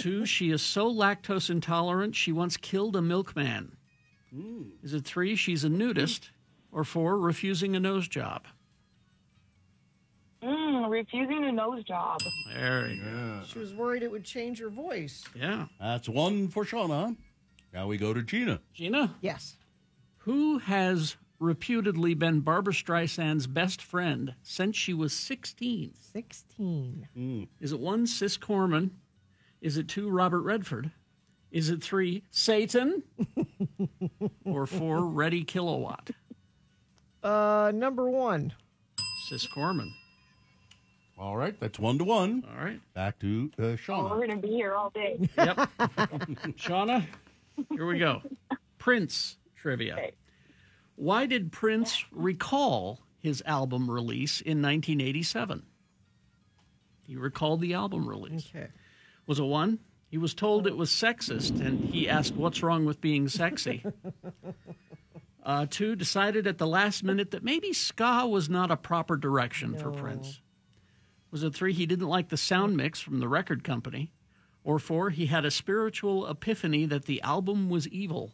2, she is so lactose intolerant she once killed a milkman. Is it 3, she's a nudist? Or 4, refusing a nose job? Refusing a nose job. There you go. She was worried it would change her voice. Yeah. That's 1 for Shauna. Now we go to Gina. Gina? Yes. Who has reputedly been Barbra Streisand's best friend since she was 16? 16. Is it 1, Sis Corman? Is it 2, Robert Redford? Is it 3, Satan? Or 4, Reddy Kilowatt? Number 1. Sis Corman. All right, that's 1-1. All right. Back to Shauna. We're going to be here all day. Yep. Shauna, here we go. Prince trivia. Okay. Why did Prince recall his album release in 1987? He recalled the album release. Okay. Was it 1? He was told it was sexist, and he asked, what's wrong with being sexy? 2, decided at the last minute that maybe ska was not a proper direction for Prince. Was it 3, he didn't like the sound mix from the record company? Or 4, he had a spiritual epiphany that the album was evil?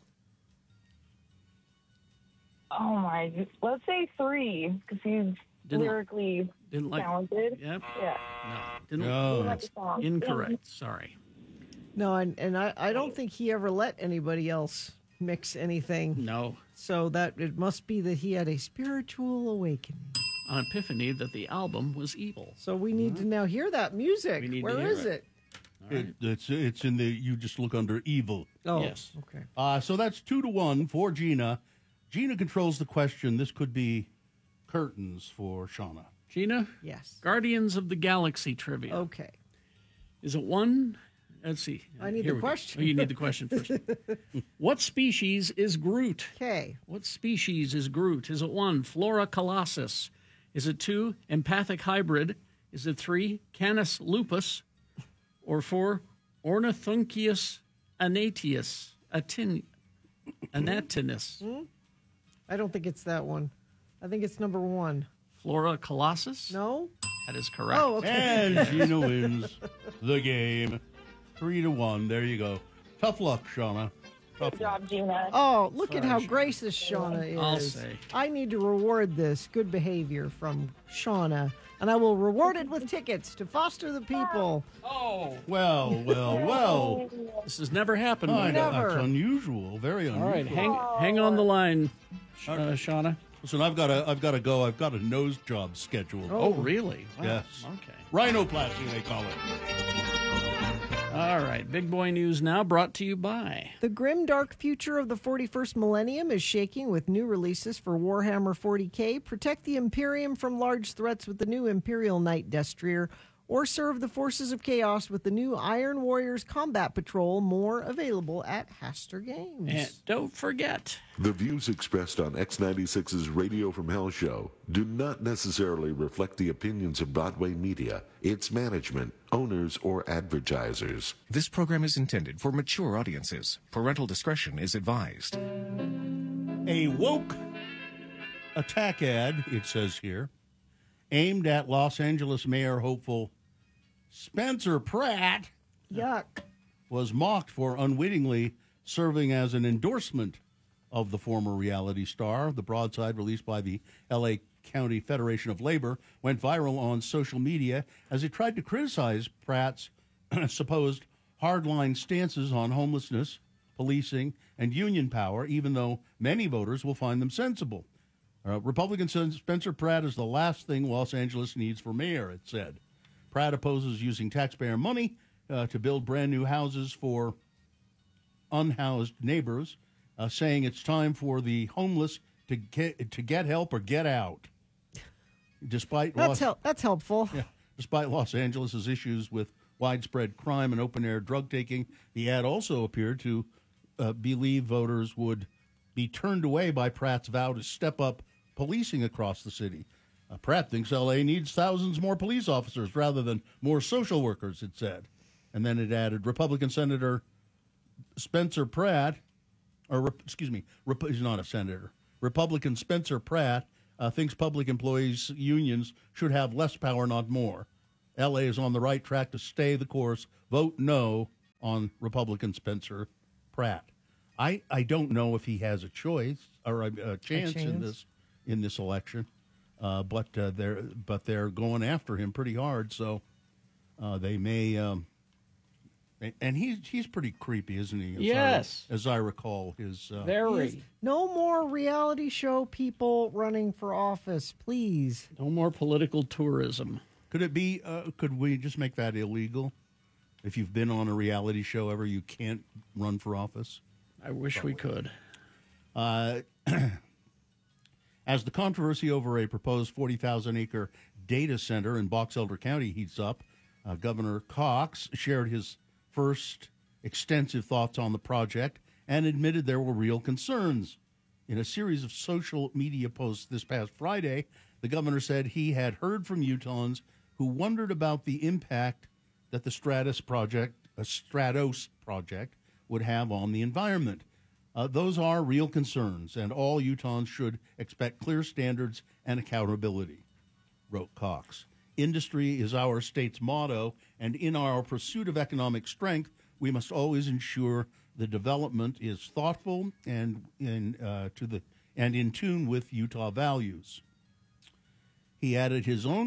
Oh, my. Let's say 3, because he's lyrically talented. Yep. Yeah. No. Didn't, No, Like the song. incorrect. Sorry. No, and I don't think he ever let anybody else mix anything. No. So that it must be that he had a spiritual awakening. An epiphany that the album was evil. So we need to now hear that music. We need to Where hear is it. it? It's in the, you just look under evil. Oh, Yes. okay. So that's 2-1 for Gina. Gina controls the question. This could be curtains for Shauna. Gina? Yes. Guardians of the Galaxy trivia. Okay. Is it 1? Let's see. I need Here the we go. question. Oh, you need the question first. What species is Groot? Okay. What species is Groot? Is it 1, Flora colossus? Is it 2, empathic hybrid? Is it 3, Canis lupus? Or 4, Ornithunculus anatinus? Anatinus? I don't think it's that one. I think it's number 1. Flora colossus? No? That is correct. Oh, okay. And Gina wins the game. 3-1. There you go. Tough luck, Shauna. Good job, Gina. Oh, look at how gracious Shauna is. I'll say. I need to reward this good behavior from Shauna, and I will reward it with tickets to Foster the People. Oh, Well. this has never happened. I know, Never. that's unusual. Very unusual. All right, hang on the line, Shauna. Listen, I've got to go. I've got a nose job scheduled. Oh, really? Wow. Yes. Okay. Rhinoplasty, they call it. All right, big boy news now, brought to you by. The grim, dark future of the 41st millennium is shaking with new releases for Warhammer 40K. Protect the Imperium from large threats with the new Imperial Knight Destrier, or serve the forces of chaos with the new Iron Warriors Combat Patrol, more available at Haster Games. And don't forget, The views expressed on X96's Radio from Hell show do not necessarily reflect the opinions of Broadway Media, its management, owners, or advertisers. This program is intended for mature audiences. Parental discretion is advised. A woke attack ad, it says here, aimed at Los Angeles mayor hopeful Spencer Pratt Yuck. was mocked for unwittingly serving as an endorsement of the former reality star. The broadside, released by the L.A. County Federation of Labor, went viral on social media as it tried to criticize Pratt's supposed hardline stances on homelessness, policing, and union power, even though many voters will find them sensible. Republican Spencer Pratt is the last thing Los Angeles needs for mayor, it said. Pratt opposes using taxpayer money to build brand new houses for unhoused neighbors, saying it's time for the homeless to get help or get out. Despite That's helpful. Despite Los Angeles' issues with widespread crime and open-air drug taking, the ad also appeared to believe voters would be turned away by Pratt's vow to step up policing across the city. Pratt thinks L.A. needs thousands more police officers rather than more social workers, it said. And then it added, Republican Senator Spencer Pratt, he's not a senator, Republican Spencer Pratt thinks public employees unions should have less power, not more. L.A. is on the right track to stay the course. Vote no on Republican Spencer Pratt. I don't know if he has a choice or a chance in this election, but they're going after him pretty hard. So they may, and he's pretty creepy, isn't he? Yes, as I recall, his very. No more reality show people running for office, please. No more political tourism. Could it be? Could we just make that illegal? If you've been on a reality show ever, you can't run for office. I wish we could. As the controversy over a proposed 40,000-acre data center in Box Elder County heats up, Governor Cox shared his first extensive thoughts on the project and admitted there were real concerns. In a series of social media posts this past Friday, the governor said he had heard from Utahns who wondered about the impact that the Stratos project would have on the environment. Those are real concerns, and all Utahns should expect clear standards and accountability, wrote Cox. Industry is our state's motto, and in our pursuit of economic strength, we must always ensure the development is thoughtful and in tune with Utah values. He admitted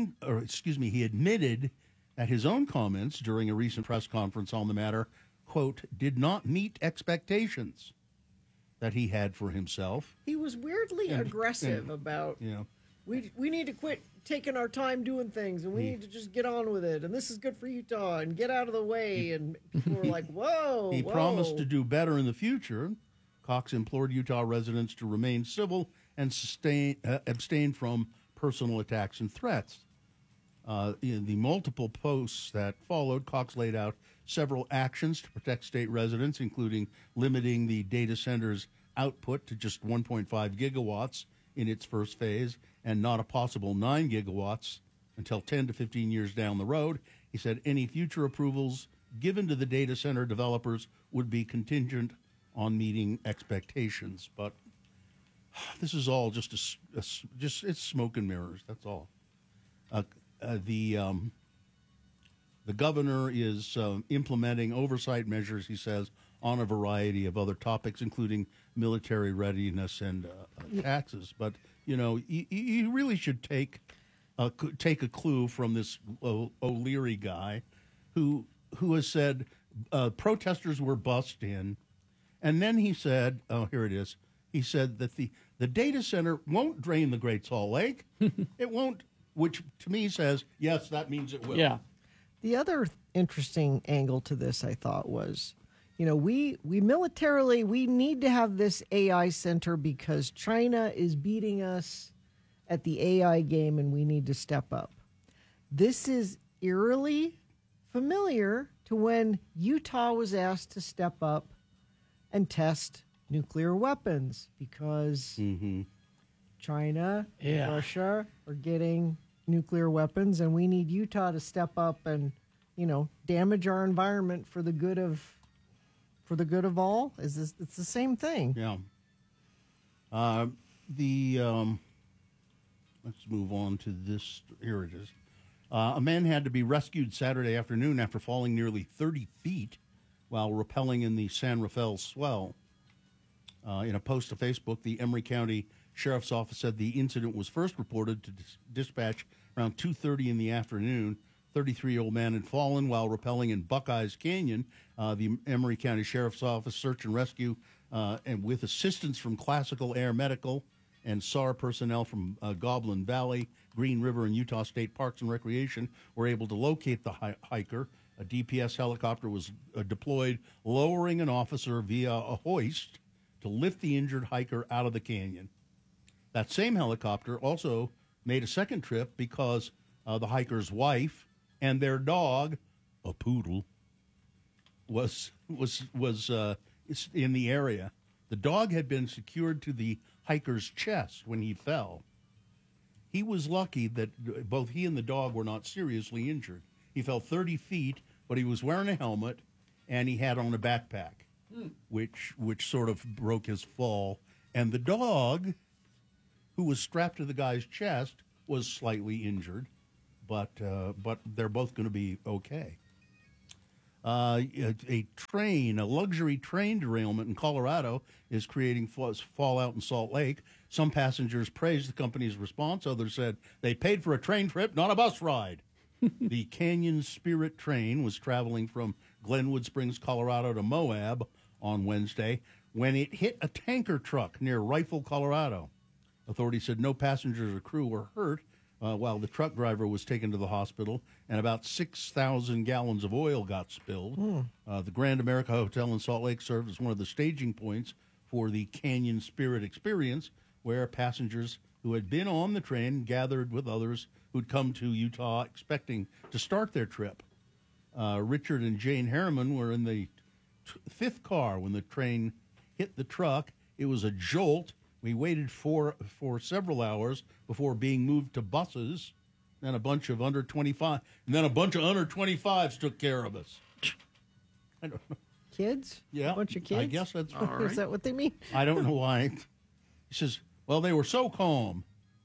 that his own comments during a recent press conference on the matter, quote, did not meet expectations that he had for himself. He was weirdly aggressive about, we need to quit taking our time doing things, and we need to just get on with it, and this is good for Utah, and get out of the way, and people were like, whoa. He promised to do better in the future. Cox implored Utah residents to remain civil and abstain from personal attacks and threats. In the multiple posts that followed, Cox laid out several actions to protect state residents, including limiting the data center's output to just 1.5 gigawatts in its first phase and not a possible 9 gigawatts until 10 to 15 years down the road. He said any future approvals given to the data center developers would be contingent on meeting expectations. But this is all just it's smoke and mirrors. That's all. The governor is implementing oversight measures, he says, on a variety of other topics, including military readiness and taxes. But you really should take a clue from this O'Leary guy, who has said protesters were bussed in, and then he said, here it is. He said that the data center won't drain the Great Salt Lake. It won't. Which to me says, yes, that means it will. Yeah. The other interesting angle to this, I thought, was, we militarily, we need to have this AI center because China is beating us at the AI game and we need to step up. This is eerily familiar to when Utah was asked to step up and test nuclear weapons because China and Russia are getting nuclear weapons, and we need Utah to step up and, damage our environment for the good of all. It's the same thing. Yeah. Let's move on to this. Here it is. A man had to be rescued Saturday afternoon after falling nearly 30 feet while rappelling in the San Rafael swell. In a post to Facebook, the Emery County Sheriff's Office said the incident was first reported to dispatch around 2:30 in the afternoon. 33-year-old man had fallen while rappelling in Buckeyes Canyon. The Emery County Sheriff's Office search and rescue, and with assistance from Classical Air Medical and SAR personnel from Goblin Valley, Green River, and Utah State Parks and Recreation, were able to locate the hiker. A DPS helicopter was deployed, lowering an officer via a hoist to lift the injured hiker out of the canyon. That same helicopter also made a second trip because the hiker's wife and their dog, a poodle, was in the area. The dog had been secured to the hiker's chest when he fell. He was lucky that both he and the dog were not seriously injured. He fell 30 feet, but he was wearing a helmet and he had on a backpack, which sort of broke his fall. And the dog, who was strapped to the guy's chest, was slightly injured, but they're both going to be okay. A luxury train derailment in Colorado is creating fallout in Salt Lake. Some passengers praised the company's response. Others said they paid for a train trip, not a bus ride. The Canyon Spirit train was traveling from Glenwood Springs, Colorado to Moab on Wednesday when it hit a tanker truck near Rifle, Colorado. Authorities said no passengers or crew were hurt while the truck driver was taken to the hospital, and about 6,000 gallons of oil got spilled. The Grand America Hotel in Salt Lake served as one of the staging points for the Canyon Spirit experience, where passengers who had been on the train gathered with others who'd come to Utah expecting to start their trip. Richard and Jane Harriman were in the fifth car when the train hit the truck. It was a jolt. We waited for several hours before being moved to buses. Then a bunch of under 25, and then a bunch of under 25s took care of us. I don't know. Kids? Yeah, A bunch of kids? I guess that's right. Is that what they mean? I don't know why. He says, well, they were so calm.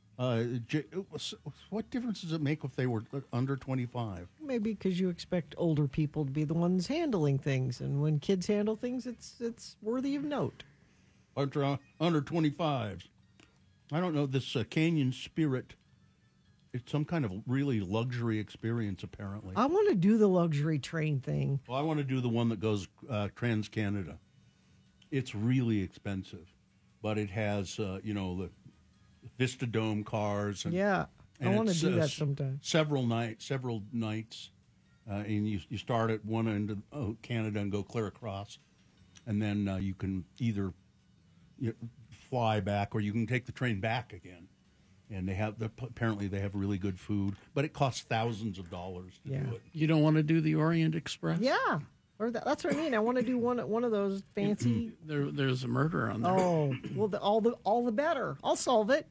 What difference does it make if they were under 25? Maybe because you expect older people to be the ones handling things, and when kids handle things, it's worthy of note. Under 25s. I don't know. This Canyon Spirit, it's some kind of really luxury experience, apparently. I want to do the luxury train thing. Well, I want to do the one that goes Trans-Canada. It's really expensive, but it has, the Vista Dome cars. And, Yeah, I and want to it's, do that sometime. Several nights, and you start at one end of Canada and go clear across, and then you can either fly back or you can take the train back again. And apparently they have really good food, but it costs thousands of dollars to do it. You don't want to do the Orient Express? Yeah, or that's what I mean. I want to do one of those fancy. There's a murder on there. Oh, well, all the better. I'll solve it.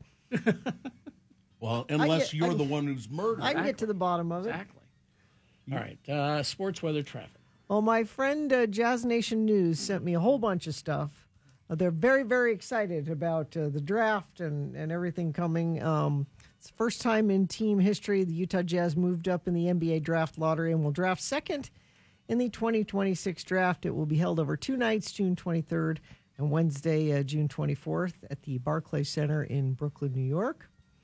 Well, unless you're the one who's murdered. I can get to the bottom of it. Exactly. All right, sports, weather, traffic. Well, my friend Jazz Nation News sent me a whole bunch of stuff. They're very, very excited about the draft and everything coming. It's the first time in team history the Utah Jazz moved up in the NBA draft lottery and will draft second in the 2026 draft. It will be held over 2 nights, June 23rd and Wednesday, June 24th at the Barclays Center in Brooklyn, New York.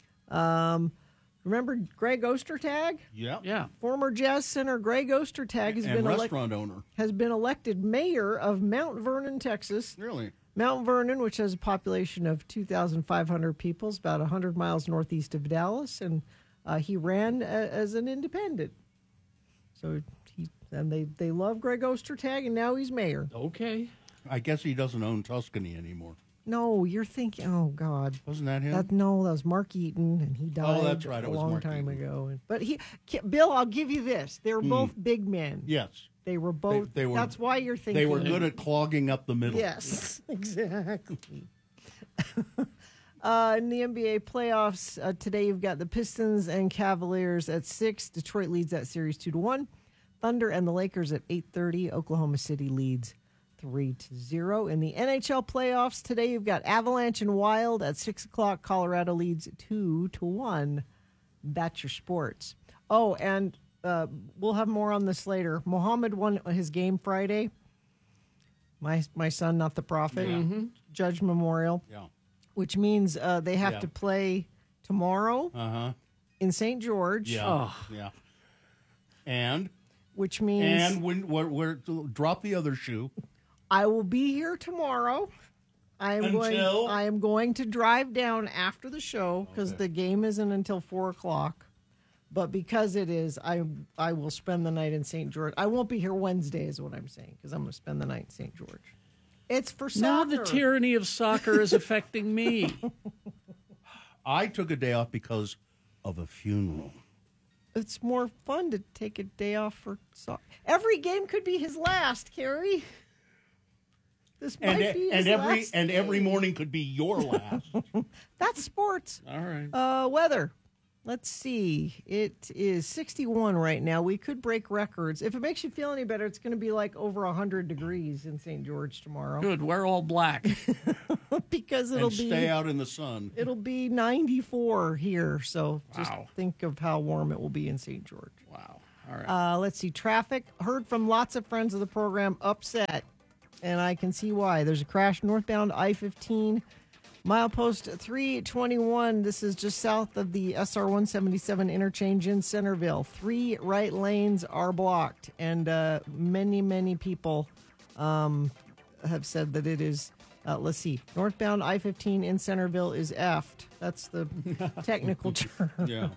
Remember Greg Ostertag? Yeah. Former Jazz center Greg Ostertag has been elected mayor of Mount Vernon, Texas. Really? Mount Vernon, which has a population of 2,500 people, is about 100 miles northeast of Dallas, and he ran as an independent. So they love Greg Ostertag, and now he's mayor. Okay. I guess he doesn't own Tuscany anymore. No, you're thinking, oh, God. Wasn't that him? That was Mark Eaton, and he died that's right. It was a long Mark time Eaton. ago. But Bill, I'll give you this. They were both big men. Yes. They were both. They were, that's why you're thinking. They were good at clogging up the middle. Yes, exactly. In the NBA playoffs, today you've got the Pistons and Cavaliers at 6. Detroit leads that series 2-1. Thunder and the Lakers at 8:30. Oklahoma City leads 3-0. In the NHL playoffs, today you've got Avalanche and Wild at 6 o'clock. Colorado leads 2-1. That's your sports. Oh, and we'll have more on this later. Mohammed won his game Friday. My son, not the prophet. Mm-hmm. Judge Memorial. Yeah. Which means they have to play tomorrow in St. George. Yeah. Oh. Yeah. And which means we're drop the other shoe. I will be here tomorrow. I am going to drive down after the show because the game isn't until 4 o'clock. But because it is, I will spend the night in St. George. I won't be here Wednesday, is what I'm saying, because I'm going to spend the night in St. George. It's for soccer. Now the tyranny of soccer is affecting me. I took a day off because of a funeral. It's more fun to take a day off for soccer. Every game could be his last, Carrie. This might be his last and every morning could be your last. That's sports. All right. Weather. Let's see. It is 61 right now. We could break records. If it makes you feel any better, it's going to be like over 100 degrees in St. George tomorrow. Good. We're all black. Because stay out in the sun. It'll be 94 here. So just Wow. think of how warm it will be in St. George. Wow. All right. Let's see. Traffic. Heard from lots of friends of the program. Upset. And I can see why. There's a crash northbound I-15. Milepost 321. This is just south of the SR 177 interchange in Centerville. 3 right lanes are blocked. And many people have said that it is, let's see, northbound I-15 in Centerville is effed. That's the technical term. Yeah.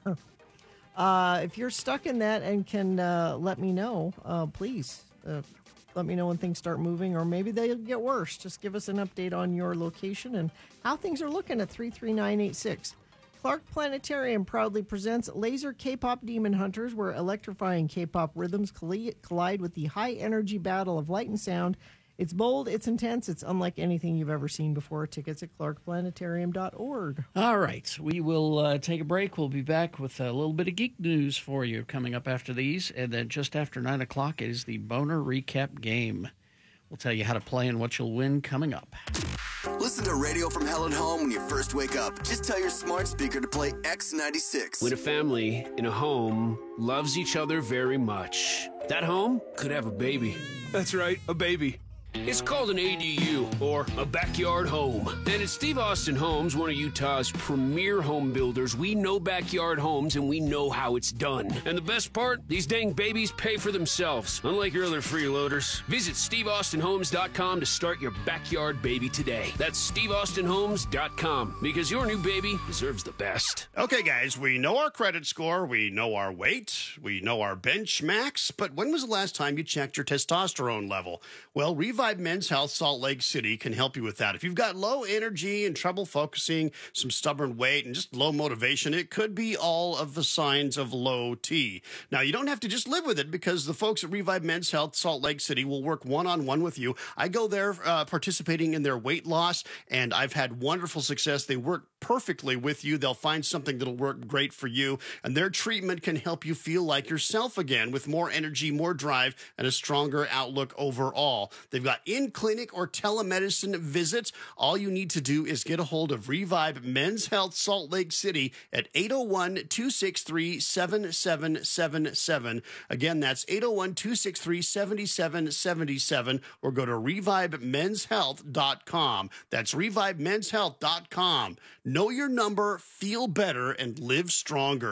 If you're stuck in that and can let me know, please let me know when things start moving, or maybe they'll get worse. Just give us an update on your location and how things are looking at 33986. Clark Planetarium proudly presents Laser K-Pop Demon Hunters, where electrifying K-pop rhythms collide with the high-energy battle of light and sound. It's bold, it's intense, it's unlike anything you've ever seen before. Tickets at clarkplanetarium.org. All right. We will take a break. We'll be back with a little bit of geek news for you coming up after these. And then just after 9 o'clock is the Boner Recap Game. We'll tell you how to play and what you'll win coming up. Listen to Radio from Hell at Home when you first wake up. Just tell your smart speaker to play X96. When a family in a home loves each other very much, that home could have a baby. That's right, a baby. It's called an ADU, or a backyard home. And at Steve Austin Homes, one of Utah's premier home builders, we know backyard homes and we know how it's done. And the best part? These dang babies pay for themselves, unlike your other freeloaders. Visit SteveAustinHomes.com to start your backyard baby today. That's SteveAustinHomes.com, because your new baby deserves the best. Okay, guys, we know our credit score, we know our weight, we know our bench max, but when was the last time you checked your testosterone level? Well, Revive Men's Health Salt Lake City can help you with that. If you've got low energy and trouble focusing, some stubborn weight, and just low motivation, it could be all of the signs of low T. Now, you don't have to just live with it, because the folks at Revive Men's Health Salt Lake City will work one-on-one with you. I go there participating in their weight loss, and I've had wonderful success. They work perfectly with you. They'll find something that'll work great for you, and their treatment can help you feel like yourself again with more energy, more drive, and a stronger outlook overall. They've got in-clinic or telemedicine visits. All you need to do is get a hold of Revive Men's Health Salt Lake City at 801-263-7777. Again, that's 801-263-7777, or go to ReviveMen'sHealth.com. That's ReviveMen'sHealth.com. Know your number, feel better, and live stronger.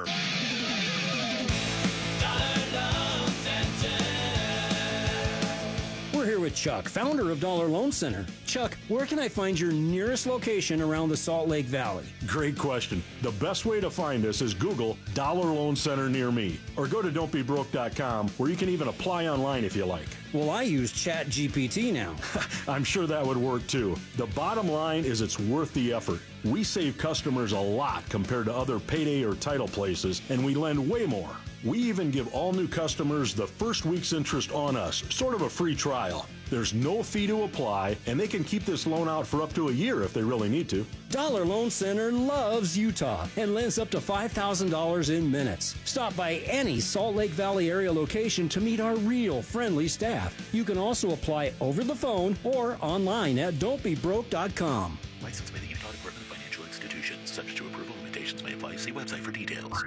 We're here with Chuck, founder of Dollar Loan Center. Chuck, where can I find your nearest location around the Salt Lake Valley? Great question. The best way to find us is Google Dollar Loan Center near me, or go to don'tbebroke.com, where you can even apply online if you like. Well, I use ChatGPT now. I'm sure that would work too. The bottom line is it's worth the effort. We save customers a lot compared to other payday or title places, and we lend way more. We even give all new customers the first week's interest on us, sort of a free trial. There's no fee to apply, and they can keep this loan out for up to a year if they really need to. Dollar Loan Center loves Utah and lends up to $5,000 in minutes. Stop by any Salt Lake Valley area location to meet our real friendly staff. You can also apply over the phone or online at don'tbebroke.com. Licensed by the Utah Department of Financial Institutions. Subject to approval, limitations may apply. See website for details.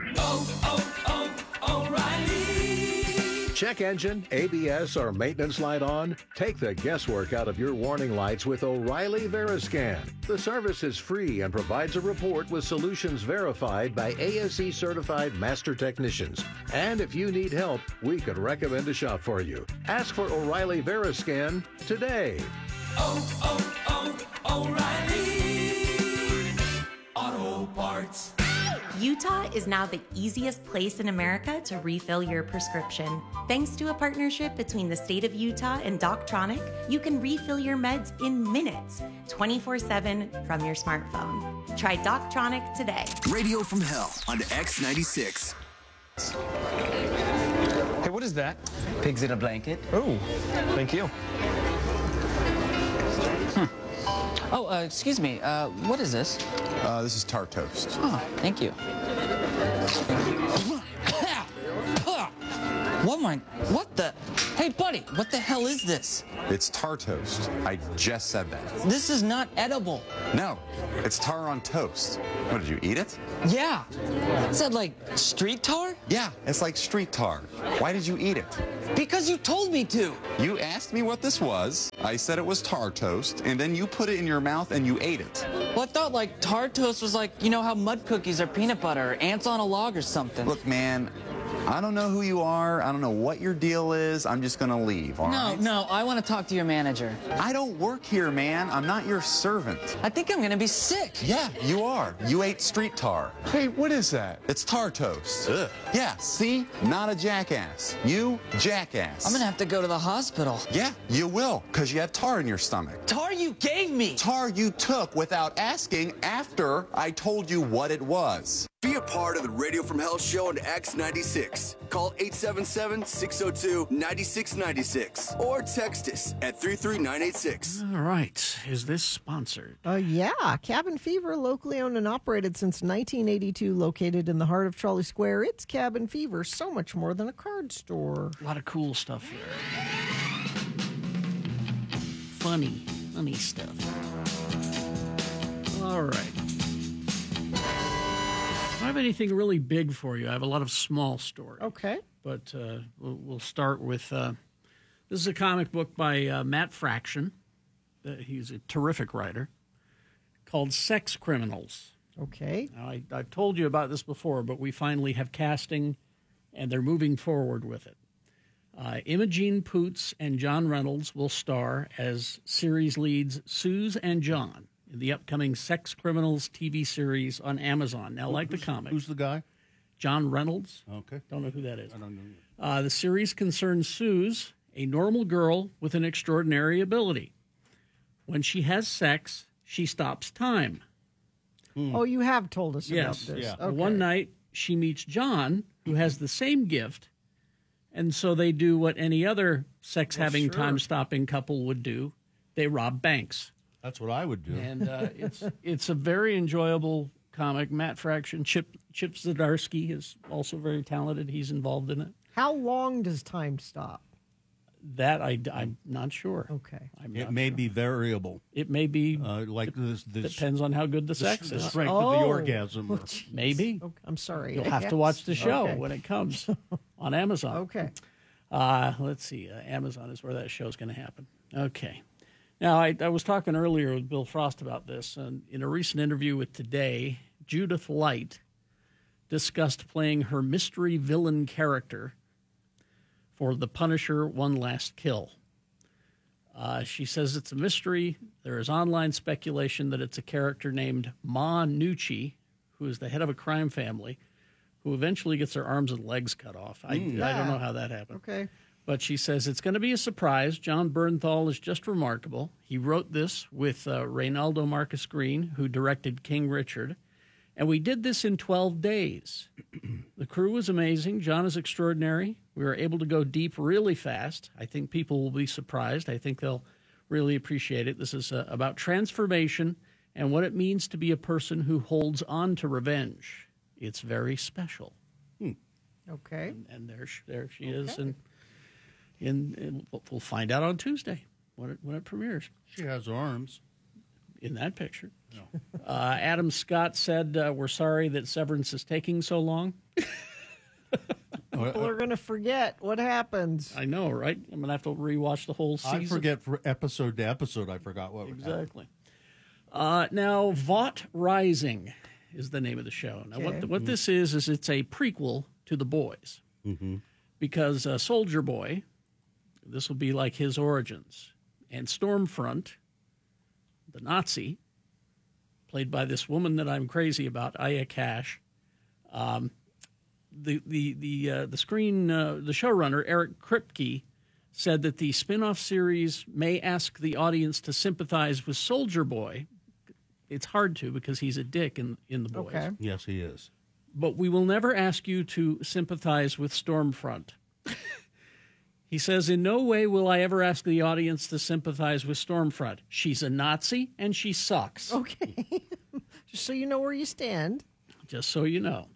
O'Reilly. Check engine, ABS, or maintenance light on? Take the guesswork out of your warning lights with O'Reilly Veriscan. The service is free and provides a report with solutions verified by ASE certified master technicians. And if you need help, we could recommend a shop for you. Ask for O'Reilly Veriscan today. O'Reilly Auto Parts. Utah is now the easiest place in America to refill your prescription. Thanks to a partnership between the state of Utah and Doctronic, you can refill your meds in minutes, 24/7 from your smartphone. Try Doctronic today. Radio from Hell on X96. Hey, what is that? Pigs in a blanket. Oh, thank you. Oh, excuse me. What is this? This is tart toast. Oh, thank you. What the? Hey, buddy, what the hell is this? It's tar toast. I just said that. This is not edible. No, it's tar on toast. What, did you eat it? Yeah. Is that like street tar? Yeah, it's like street tar. Why did you eat it? Because you told me to. You asked me what this was. I said it was tar toast, and then you put it in your mouth and you ate it. Well, I thought like tar toast was like, you know how mud cookies are peanut butter or ants on a log or something. Look, man, I don't know who you are. I don't know what your deal is. I'm just going to leave, all right? No, I want to talk to your manager. I don't work here, man. I'm not your servant. I think I'm going to be sick. Yeah, you are. You ate street tar. Hey, what is that? It's tar toast. Ugh. Yeah, see? Not a jackass. You, jackass. I'm going to have to go to the hospital. Yeah, you will, because you have tar in your stomach. Tar you gave me. Tar you took without asking after I told you what it was. Be a part of the Radio from Hell show on X96. Call 877-602-9696 or text us at 33986. All right. Is this sponsored? Yeah. Cabin Fever, locally owned and operated since 1982, located in the heart of Trolley Square. It's Cabin Fever, so much more than a card store. A lot of cool stuff there. Funny stuff. All right. I don't have anything really big for you. I have a lot of small stories. Okay. But we'll start with this is a comic book by Matt Fraction. He's a terrific writer, called Sex Criminals. Okay. Now, I've told you about this before, but we finally have casting, and they're moving forward with it. Imogene Poots and John Reynolds will star as series leads Suze and John in the upcoming Sex Criminals TV series on Amazon. Now, like the comic. Who's the guy? John Reynolds. Okay. Don't know who that is. I don't know. The series concerns Suze, a normal girl with an extraordinary ability. When she has sex, she stops time. Oh, you have told us Yes. about this. Yeah. Okay. One night, she meets John, who has the same gift, and so they do what any other sex-having, time-stopping couple would do. They rob banks. That's what I would do. And it's a very enjoyable comic. Matt Fraction, Chip Zdarsky is also very talented. He's involved in it. How long does time stop? That I'm not sure. Okay. It may be variable. It may be like this. Depends on how good the sex is. The strength of the orgasm. Maybe. Okay. I'm sorry. You'll have to watch the show when it comes on Amazon. Okay. Let's see. Amazon is where that show is going to happen. Okay. Now, I was talking earlier with Bill Frost about this, and in a recent interview with Today, Judith Light discussed playing her mystery villain character for The Punisher: One Last Kill. She says it's a mystery. There is online speculation that it's a character named Ma Nucci, who is the head of a crime family, who eventually gets her arms and legs cut off. I don't know how that happened. Okay. But she says it's going to be a surprise. John Bernthal is just remarkable. He wrote this with Reynaldo Marcus Green, who directed King Richard. And we did this in 12 days. The crew was amazing. John is extraordinary. We were able to go deep really fast. I think people will be surprised. I think they'll really appreciate it. This is about transformation and what it means to be a person who holds on to revenge. It's very special. Okay. And there she is. And we'll find out on Tuesday when it premieres. She has arms. In that picture. No. Adam Scott said, we're sorry that Severance is taking so long. People are going to forget what happens. I know, right? I'm going to have to rewatch the whole season. I forget from episode to episode. I forgot what exactly. Now, Vought Rising is the name of the show. Now, what this is it's a prequel to The Boys. Mm-hmm. Because Soldier Boy, this will be like his origins. And Stormfront, the Nazi, played by this woman that I'm crazy about, Aya Cash. The showrunner Eric Kripke said that the spin-off series may ask the audience to sympathize with Soldier Boy. It's hard to because he's a dick in The Boys. Okay. Yes, he is. But we will never ask you to sympathize with Stormfront. He says, in no way will I ever ask the audience to sympathize with Stormfront. She's a Nazi, and she sucks. Okay. Just so you know where you stand. Just so you know.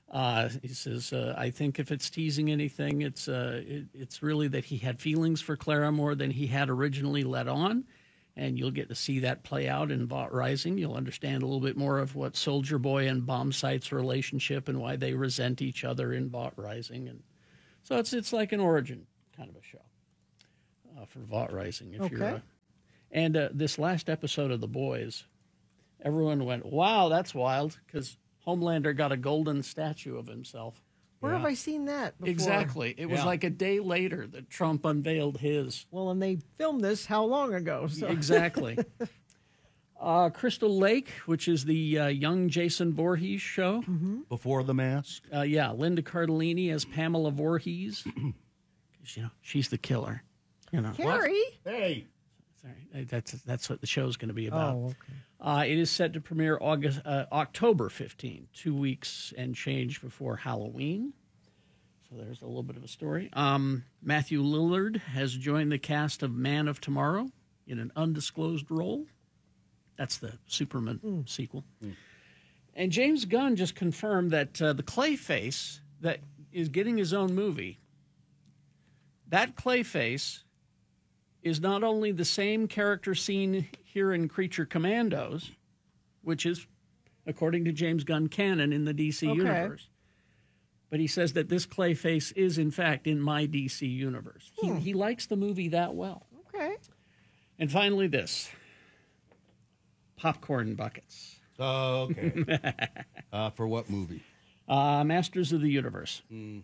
He says, I think if it's teasing anything, it's really that he had feelings for Clara more than he had originally let on. And you'll get to see that play out in Vought Rising. You'll understand a little bit more of what Soldier Boy and Bombsight's relationship and why they resent each other in Vought Rising. And so it's like an origin kind of a show for Vought Rising. If you're and this last episode of The Boys, everyone went, wow, that's wild, because Homelander got a golden statue of himself. Where have I seen that before? Exactly. It was like a day later that Trump unveiled his. Well, and they filmed this how long ago? So. Exactly. Crystal Lake, which is the young Jason Voorhees show. Mm-hmm. Before the Mask. Linda Cardellini as Pamela Voorhees. She's the killer. Carrie? What? Hey. Sorry, that's what the show's going to be about. Oh, okay. It is set to premiere October 15, 2 weeks and change before Halloween. So there's a little bit of a story. Matthew Lillard has joined the cast of Man of Tomorrow in an undisclosed role. That's the Superman sequel. And James Gunn just confirmed that the Clayface that is getting his own movie, that Clayface is not only the same character seen here in Creature Commandos, which is, according to James Gunn, canon in the DC universe, but he says that this Clayface is, in fact, in my DC universe. He likes the movie that well. Okay. And finally this. Popcorn buckets. Oh, okay. For what movie? Masters of the Universe.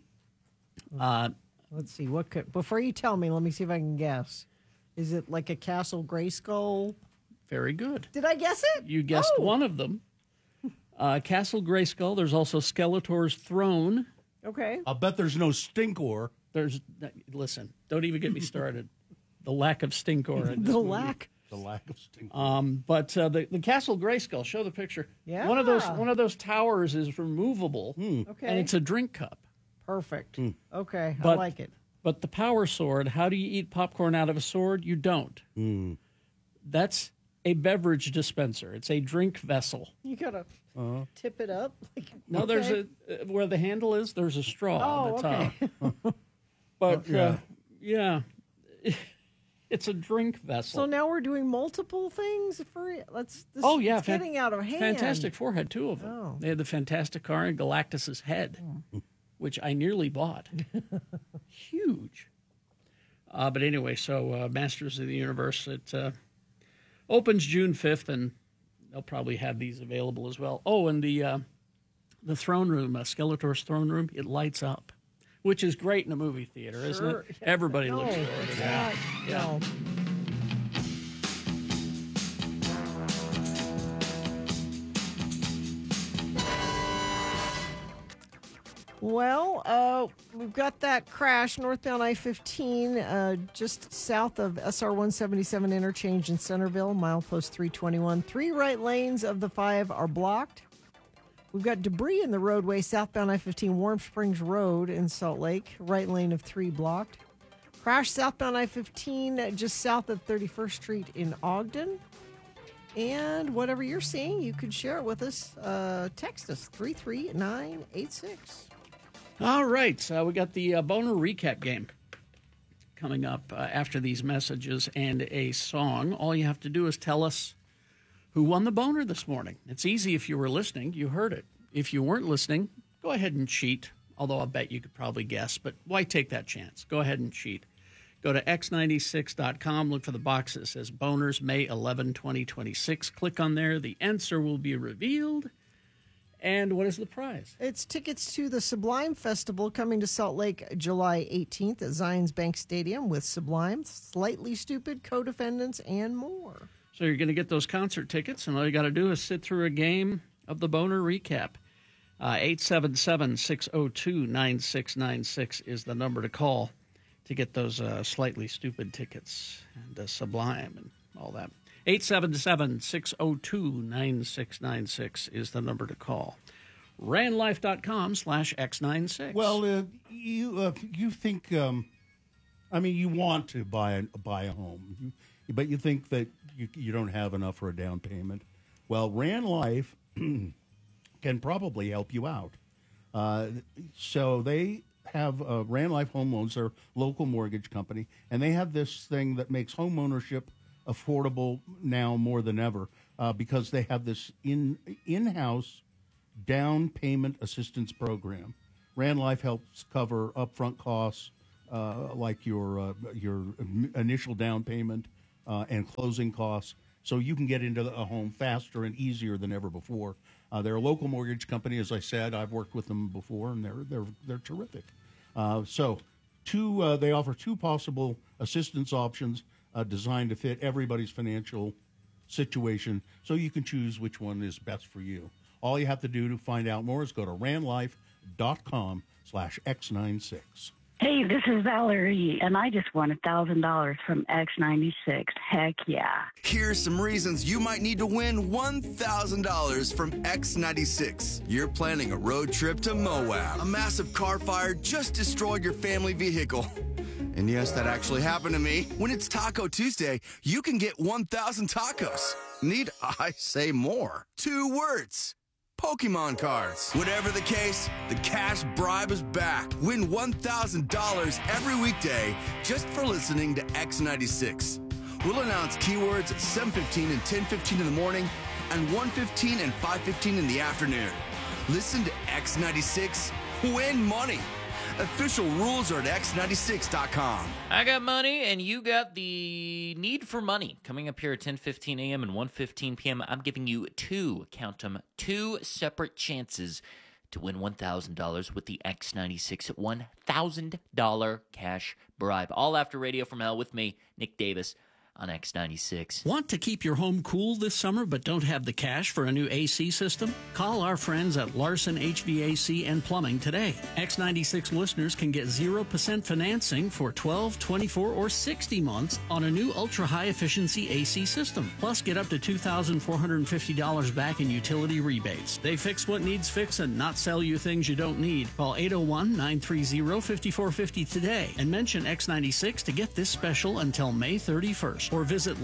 Let's see. Before you tell me, let me see if I can guess. Is it like a Castle Grayskull? Very good. Did I guess it? You guessed one of them. Castle Grayskull. There's also Skeletor's Throne. Okay. I'll bet there's no Stinkor. Listen, don't even get me started. The lack of Stinkor. In this The movie. lack. The lack of Stinkor. But the Castle Grayskull. Show the picture. Yeah. One of those towers is removable. Okay. And it's a drink cup. Perfect. Okay. I But- like it. But the power sword, how do you eat popcorn out of a sword? You don't. That's a beverage dispenser. It's a drink vessel. You gotta tip it up. No, there's where the handle is. There's a straw at the top. But it's a drink vessel. So now we're doing multiple things for this. It's getting out of hand. Fantastic Four had two of them. Oh. They had the Fantastic Car and Galactus's head, which I nearly bought. Huge. But anyway, so Masters of the Universe, it opens June 5th, and they'll probably have these available as well. Oh, and the throne room, Skeletor's throne room, it lights up, which is great in a movie theater, isn't it? Yeah. Everybody No, looks forward to it's that. not. No. Well, we've got that crash northbound I-15 just south of SR 177 interchange in Centerville, milepost 321. 3 right lanes of the 5 are blocked. We've got debris in the roadway southbound I-15 Warm Springs Road in Salt Lake, right lane of 3 blocked. Crash southbound I-15 just south of 31st Street in Ogden. And whatever you're seeing, you could share it with us. Text us 33986. All right, we got the Boner recap game coming up after these messages and a song. All you have to do is tell us who won the Boner this morning. It's easy if you were listening. You heard it. If you weren't listening, go ahead and cheat, although I'll bet you could probably guess, but why take that chance? Go ahead and cheat. Go to x96.com, look for the box that says Boners May 11, 2026. Click on there. The answer will be revealed. And what is the prize? It's tickets to the Sublime Festival coming to Salt Lake July 18th at Zions Bank Stadium with Sublime, Slightly Stupid, Co-Defendants, and more. So you're going to get those concert tickets, and all you got to do is sit through a game of the Boner recap. 877-602-9696 is the number to call to get those Slightly Stupid tickets and Sublime and all that. 877-602-9696 is the number to call. Randlife.com/X96. Well, you think, you want to buy a home, but you think that you don't have enough for a down payment. Well, Rand Life can probably help you out. So they have Rand Life Home Loans, their local mortgage company, and they have this thing that makes home ownership affordable now more than ever because they have this in-house down payment assistance program. Rand Life helps cover upfront costs like your initial down payment and closing costs, so you can get into a home faster and easier than ever before. They're a local mortgage company, as I said. I've worked with them before, and they're terrific. They offer two possible assistance options designed to fit everybody's financial situation, so you can choose which one is best for you. All you have to do to find out more is go to randlife.com/X96. Hey, this is Valerie, and I just won $1,000 from X96. Heck yeah. Here's some reasons you might need to win $1,000 from X96. You're planning a road trip to Moab. A massive car fire just destroyed your family vehicle. And yes, that actually happened to me. When it's Taco Tuesday, you can get 1,000 tacos. Need I say more? 2 words. Pokemon cards. Whatever the case, the cash bribe is back. Win $1,000 every weekday just for listening to X96. We'll announce keywords at 7:15 and 10:15 in the morning and 1:15 and 5:15 in the afternoon. Listen to X96. Win money. Official rules are at x96.com. I got money, and you got the need for money. Coming up here at 10:15 a.m. and 1:15 p.m., I'm giving you two separate chances to win $1,000 with the X96 $1,000 cash bribe. All after Radio from Hell with me, Nick Davis, on X96. Want to keep your home cool this summer but don't have the cash for a new AC system? Call our friends at Larson HVAC and Plumbing today. X96 listeners can get 0% financing for 12, 24, or 60 months on a new ultra-high efficiency AC system. Plus, get up to $2,450 back in utility rebates. They fix what needs fixing, not sell you things you don't need. Call 801-930-5450 today and mention X96 to get this special until May 31st. Or visit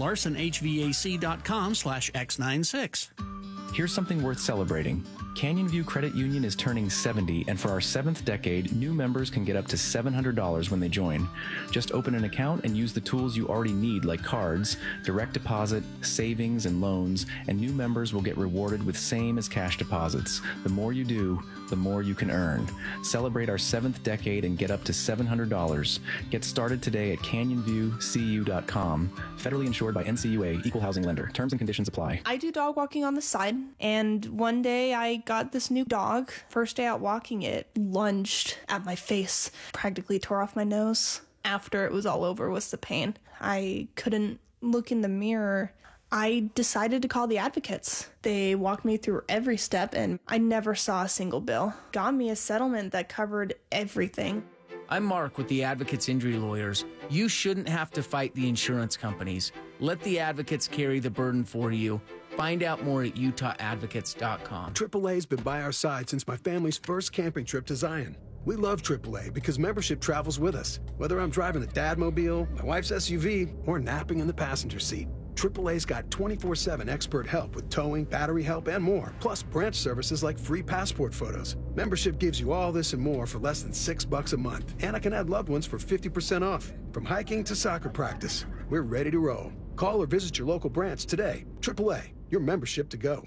larsonhvac.com/X96. Here's something worth celebrating. Canyon View Credit Union is turning 70, and for our 7th decade, new members can get up to $700 when they join. Just open an account and use the tools you already need, like cards, direct deposit, savings, and loans, and new members will get rewarded with same as cash deposits. The more you do, the more you can earn. Celebrate our 7th decade and get up to $700. Get started today at canyonviewcu.com. Federally insured by NCUA, Equal Housing Lender. Terms and conditions apply. I do dog walking on the side, and one day I got this new dog. First day out walking, it lunged at my face, practically tore off my nose. After it was all over was the pain. I couldn't look in the mirror. I decided to call the advocates. They walked me through every step, and I never saw a single bill. Got me a settlement that covered everything. I'm Mark with the Advocates Injury Lawyers. You shouldn't have to fight the insurance companies. Let the advocates carry the burden for you. Find out more at utahadvocates.com. AAA's been by our side since my family's first camping trip to Zion. We love AAA because membership travels with us, whether I'm driving the Dadmobile, my wife's SUV, or napping in the passenger seat. AAA's got 24/7 expert help with towing, battery help, and more, plus branch services like free passport photos. Membership gives you all this and more for less than $6 a month, and I can add loved ones for 50% off. From hiking to soccer practice, we're ready to roll. Call or visit your local branch today. AAA, your membership to go.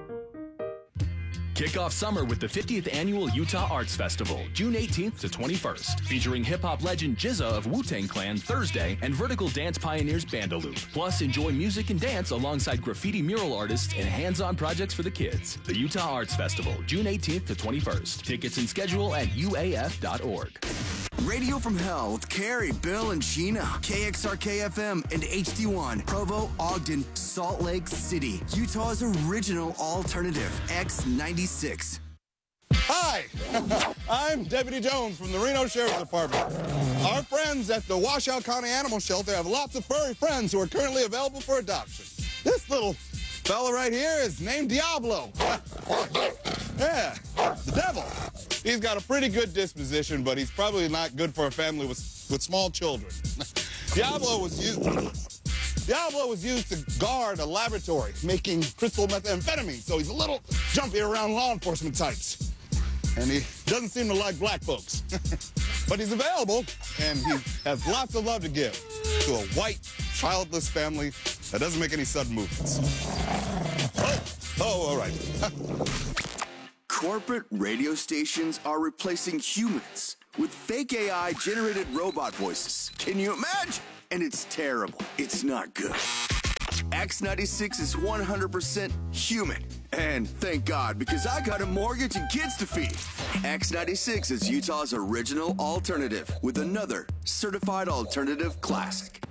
Kick off summer with the 50th Annual Utah Arts Festival, June 18th to 21st, featuring hip-hop legend GZA of Wu-Tang Clan Thursday and vertical dance pioneers Bandaloop. Plus, enjoy music and dance alongside graffiti mural artists and hands-on projects for the kids. The Utah Arts Festival, June 18th to 21st. Tickets and schedule at uaf.org. Radio from Hell with Carrie, Bill, and Sheena. KXRK-FM and HD1. Provo, Ogden, Salt Lake City. Utah's original alternative. X96. Hi, I'm Deputy Jones from the Reno Sheriff's Department. Our friends at the Washoe County Animal Shelter have lots of furry friends who are currently available for adoption. This little fella right here is named Diablo. Yeah, the devil. He's got a pretty good disposition, but he's probably not good for a family with small children. Diablo was used to guard a laboratory making crystal methamphetamine, so he's a little jumpy around law enforcement types. And doesn't seem to like black folks. But he's available, and he has lots of love to give to a white, childless family that doesn't make any sudden movements. Oh, all right. Corporate radio stations are replacing humans with fake AI-generated robot voices. Can you imagine? And it's terrible. It's not good. X96 is 100% human. And thank God, because I got a mortgage and kids to feed. X96 is Utah's original alternative with another certified alternative classic.